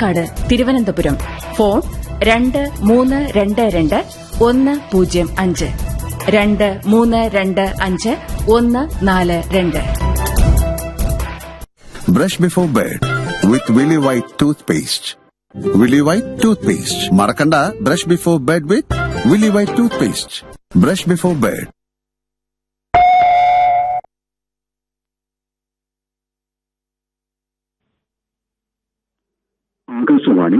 Palakkad, Thiruvananthapuram. Phone 2322-105 2322-142. Brush before bed with Willy White toothpaste. Willy White toothpaste. Marakanda, brush before bed with Willy White toothpaste. Brush before bed. Akashvani.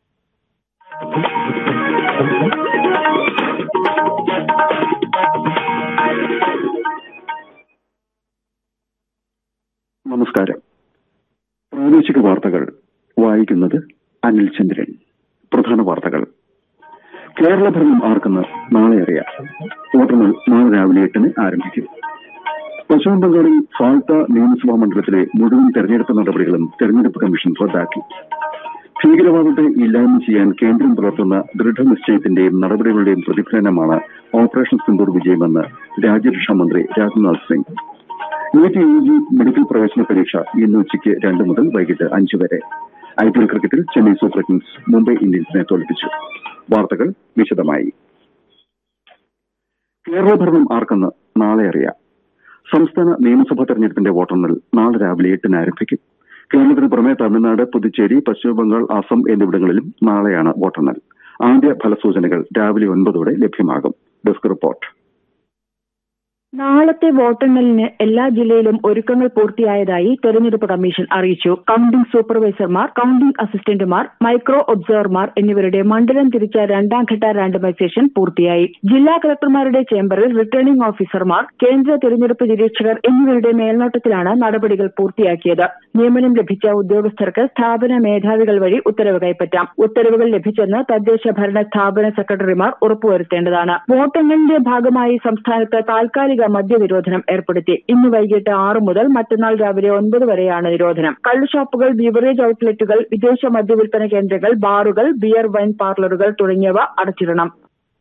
നമസ്കാരം. പ്രാദേശിക വാർത്തകൾ വായിക്കുന്നത് അനിൽ ചന്ദ്രൻ. പ്രധാന വാർത്തകൾ. കേരള ഭരണം ആർക്കെന്ന് നാളെ അറിയാം. വോട്ടെണ്ണൽ നാളെ രാവിലെ 8-ന് ആരംഭിക്കും. പശ്ചിമ ബംഗാളിൽ ഫാൽത്ത നിയമസഭാ മണ്ഡലത്തിലെ മുഴുവൻ തെരഞ്ഞെടുപ്പ് നടപടികളും തെരഞ്ഞെടുപ്പ് കമ്മീഷൻ റദ്ദാക്കി. ഭീകരവാദത്തെ ഇല്ലായ്മ ചെയ്യാൻ കേന്ദ്രം പുലർത്തുന്ന ദൃഢനിശ്ചയത്തിന്റെയും നടപടികളുടെയും പ്രതിഫലനമാണ് ഓപ്പറേഷൻ സിന്ദൂർ വിജയമെന്ന് രാജ്യരക്ഷാ മന്ത്രി Rajnath Singh. NEET UG medical പ്രവേശന പരീക്ഷ ഇന്ന് ഉച്ചയ്ക്ക് 2 മുതൽ വൈകിട്ട് 5 വരെ. IPL ക്രിക്കറ്റിൽ ചെന്നൈ സൂപ്പർ കിങ്സ് മുംബൈ ഇന്ത്യൻസിനെ തോൽപ്പിച്ചു. വാർത്തകൾ വിശദമായി. കേരള ഭരണം ആർക്കെന്ന് നാളെ അറിയാം. സംസ്ഥാന നിയമസഭാ തെരഞ്ഞെടുപ്പിന്റെ വോട്ടെണ്ണൽ നാളെ രാവിലെ 8-ന് ആരംഭിക്കും. കേരളത്തിന് പുറമെ തമിഴ്നാട്, പുതുച്ചേരി, പശ്ചിമബംഗാൾ, അസം എന്നിവിടങ്ങളിലും നാളെയാണ് വോട്ടെണ്ണൽ. ആദ്യ ഫലസൂചനകൾ രാവിലെ 9-ഓടെ ലഭ്യമാകും. Desk report. നാളത്തെ വോട്ടെണ്ണലിന് എല്ലാ ജില്ലയിലും ഒരുക്കങ്ങൾ പൂർത്തിയായതായി തെരഞ്ഞെടുപ്പ് കമ്മീഷൻ അറിയിച്ചു. കൌണ്ടിംഗ് സൂപ്പർവൈസർമാർ, കൌണ്ടിംഗ് അസിസ്റ്റന്റുമാർ, മൈക്രോ ഒബ്സർവർമാർ എന്നിവരുടെ മണ്ഡലം തിരിച്ച 2ാംഘട്ട റാൻഡമൈസേഷൻ പൂർത്തിയായി. ജില്ലാ കളക്ടർമാരുടെ ചേംബറിൽ റിട്ടേണിംഗ് ഓഫീസർമാർ, കേന്ദ്ര തെരഞ്ഞെടുപ്പ് നിരീക്ഷകർ എന്നിവരുടെ മേൽനോട്ടത്തിലാണ് നടപടികൾ പൂർത്തിയാക്കിയത്. നിയമനം ലഭിച്ച ഉദ്യോഗസ്ഥർക്ക് സ്ഥാപന മേധാവികൾ വഴി ഉത്തരവ് കൈപ്പറ്റാം. ഉത്തരവുകൾ ലഭിച്ചെന്ന് തദ്ദേശ ഭരണ സ്ഥാപന സെക്രട്ടറിമാർ ഉറപ്പുവരുത്തേണ്ടതാണ്. വോട്ടെണ്ണലിന്റെ ഭാഗമായി സംസ്ഥാനത്ത് താൽക്കാലിക മദ്യനിരോധനം ഏർപ്പെടുത്തി. ഇന്ന് വൈകിട്ട് 6 മുതൽ മറ്റന്നാൾ രാവിലെ 9 വരെയാണ് നിരോധനം. കള്ളുഷാപ്പുകൾ, ബീവറേജ് ഔട്ട്ലെറ്റുകൾ, വിദേശ മദ്യവിൽപ്പന കേന്ദ്രങ്ങൾ, ബാറുകൾ, ബിയർ വൈൻ പാർലറുകൾ തുടങ്ങിയവ അടച്ചിടണം.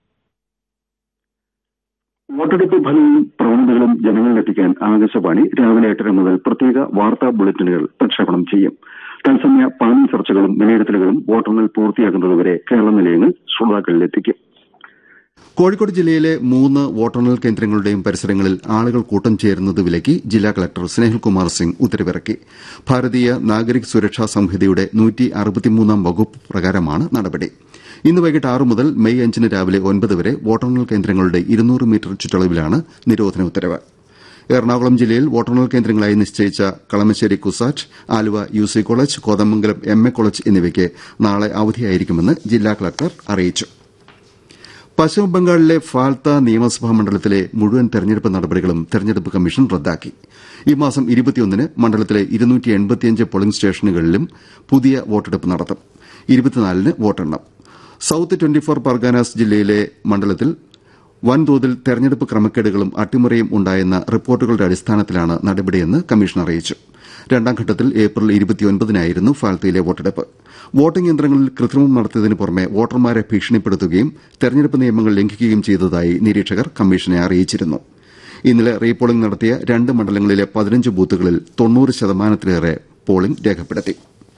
വോട്ടെടുപ്പ് ഫലവും പ്രവണതകളും ജനങ്ങളിലെത്തിക്കാൻ ആകാശവാണി രാവിലെ 8:30 മുതൽ പ്രത്യേക വാർത്താ ബുള്ളറ്റിനുകൾ പ്രക്ഷേപണം ചെയ്യും. തത്സമയ പാനൽ ചർച്ചകളും വിലയിരുത്തലുകളും വോട്ടെണ്ണൽ പൂർത്തിയാകുന്നതുവരെ കേരള നിലയങ്ങൾ ശ്രോതാക്കളിലെത്തിക്കും. കോഴിക്കോട് ജില്ലയിലെ 3 വോട്ടെണ്ണൽ കേന്ദ്രങ്ങളുടെയും പരിസരങ്ങളിൽ ആളുകൾ കൂട്ടം ചേരുന്നത് വിലക്കി ജില്ലാ കളക്ടർ സ്നേഹിൽകുമാർ സിംഗ് ഉത്തരവിറക്കി. ഭാരതീയ നാഗരിക് സുരക്ഷാ സംഹിതയുടെ 163-ാം വകുപ്പ് പ്രകാരമാണ് നടപടി. ഇന്ന് വൈകിട്ട് 6 മുതൽ മെയ് 5-ന് രാവിലെ 9 വരെ വോട്ടെണ്ണൽ കേന്ദ്രങ്ങളുടെ 200 മീറ്റർ ചുറ്റളവിലാണ് നിരോധന ഉത്തരവ്. എറണാകുളം ജില്ലയിൽ വോട്ടെണ്ണൽ കേന്ദ്രങ്ങളായി നിശ്ചയിച്ച Kalamassery CUSAT, Aluva UC college, Kothamangalam MA college എന്നിവയ്ക്ക് നാളെ അവധിയായിരിക്കുമെന്ന് ജില്ലാ കളക്ടർ അറിയിച്ചു. പശ്ചിമബംഗാളിലെ ഫാൽത്ത നിയമസഭാ മണ്ഡലത്തിലെ മുഴുവൻ തെരഞ്ഞെടുപ്പ് നടപടികളും തെരഞ്ഞെടുപ്പ് കമ്മീഷൻ റദ്ദാക്കി. ഈ മാസം 21-ന് മണ്ഡലത്തിലെ 285 പോളിംഗ് സ്റ്റേഷനുകളിലും പുതിയ വോട്ടെടുപ്പ് നടത്തും. 24-ന് വോട്ടെണ്ണും. സൌത്ത് 24 പർഗാനാസ് ജില്ലയിലെ മണ്ഡലത്തിൽ വൻതോതിൽ തെരഞ്ഞെടുപ്പ് ക്രമക്കേടുകളും അട്ടിമറിയും ഉണ്ടായെന്ന റിപ്പോർട്ടുകളുടെ അടിസ്ഥാനത്തിലാണ് നടപടിയെന്ന് കമ്മീഷൻ അറിയിച്ചു. 2ാം ഘട്ടത്തിൽ ഏപ്രിൽ 29-നായിരുന്നു ഫാൽത്തയിലെ വോട്ടെടുപ്പ്. വോട്ടിംഗ് യന്ത്രങ്ങളിൽ കൃത്രിമം നടത്തിയതിന് പുറമെ വോട്ടർമാരെ ഭീഷണിപ്പെടുത്തുകയും തെരഞ്ഞെടുപ്പ് നിയമങ്ങൾ ലംഘിക്കുകയും ചെയ്തതായി നിരീക്ഷകർ കമ്മീഷനെ അറിയിച്ചിരുന്നു. ഇന്നലെ റീപോളിംഗ് നടത്തിയ 2 മണ്ഡലങ്ങളിലെ 15 ബൂത്തുകളിൽ 90%-ലേറെ പോളിംഗ് രേഖപ്പെടുത്തി.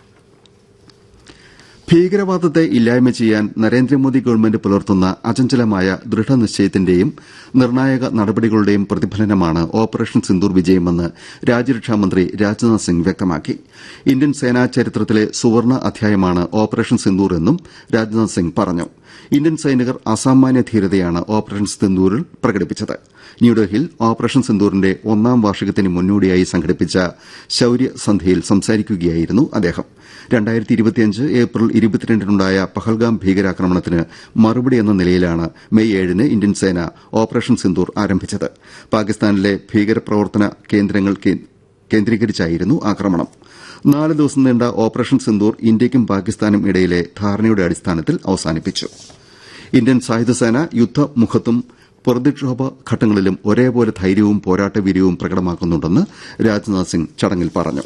ഭീകരവാദത്തെ ഇല്ലായ്മ ചെയ്യാൻ നരേന്ദ്രമോദി ഗവൺമെന്റ് പുലർത്തുന്ന അചഞ്ചലമായ ദൃഢനിശ്ചയത്തിന്റെയും നിർണായക നടപടികളുടെയും പ്രതിഫലനമാണ് ഓപ്പറേഷൻ സിന്ദൂർ വിജയമെന്ന് രാജ്യരക്ഷാമന്ത്രി രാജ്നാഥ് സിംഗ് വ്യക്തമാക്കി. ഇന്ത്യൻ സേനാ ചരിത്രത്തിലെ സുവർണ അധ്യായമാണ് ഓപ്പറേഷൻ സിന്ദൂർ എന്നും രാജ്നാഥ് സിംഗ് പറഞ്ഞു. ഇന്ത്യൻ സൈനികർ അസാമാന്യ ധീരതയാണ് ഓപ്പറേഷൻ സിന്ദൂറിൽ പ്രകടിപ്പിച്ചത്. ന്യൂഡൽഹിയിൽ ഓപ്പറേഷൻ സിന്ദൂറിന്റെ 1ാം വാർഷികത്തിന് മുന്നോടിയായി സംഘടിപ്പിച്ച ശൌര്യസന്ധ്യയിൽ സംസാരിക്കുകയായിരുന്നു അദ്ദേഹം. 2025 ഏപ്രിൽ 22-നുണ്ടായ പഹൽഗാം ഭീകരാക്രമണത്തിന് മറുപടി എന്ന നിലയിലാണ് മെയ് 7-ന് ഇന്ത്യൻ സേന ഓപ്പറേഷൻ സിന്ദൂർ ആരംഭിച്ചത്. പാകിസ്ഥാനിലെ ഭീകരപ്രവർത്തന കേന്ദ്രങ്ങൾ കേന്ദ്രീകരിച്ചായിരുന്നു ആക്രമണം. 4 ദിവസം നീണ്ട ഓപ്പറേഷൻ സിന്ദൂർ ഇന്ത്യയ്ക്കും പാകിസ്ഥാനും ഇടയിലെ ധാരണയുടെ അടിസ്ഥാനത്തിൽ അവസാനിപ്പിച്ചു. ഇന്ത്യൻ സായുധസേന യുദ്ധമുഖത്തും പ്രതിക്ഷോഭ ഘട്ടങ്ങളിലും ഒരേപോലെ ധൈര്യവും പോരാട്ടവീര്യവും പ്രകടമാക്കുന്നുണ്ടെന്ന് രാജ്നാഥ് സിംഗ് ചടങ്ങിൽ പറഞ്ഞു.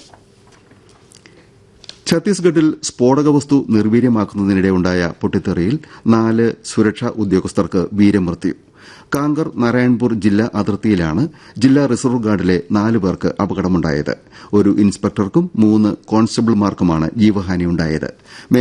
ഛത്തീസ്ഗഡിൽ സ്ഫോടക വസ്തു നിർവീര്യമാക്കുന്നതിനിടെയുണ്ടായ പൊട്ടിത്തെറിയിൽ 4 സുരക്ഷാ ഉദ്യോഗസ്ഥർക്ക് വീരമൃത്യു. കാങ്കർ നാരായൺപൂർ ജില്ലാ അതിർത്തിയിലാണ് ജില്ലാ റിസർവ് ഗാർഡിലെ 4 പേർക്ക് അപകടമുണ്ടായത്. ഒരു ഇൻസ്പെക്ടർക്കും 3 കോൺസ്റ്റബിൾമാർക്കുമാണ് ജീവഹാനിയുണ്ടായത്.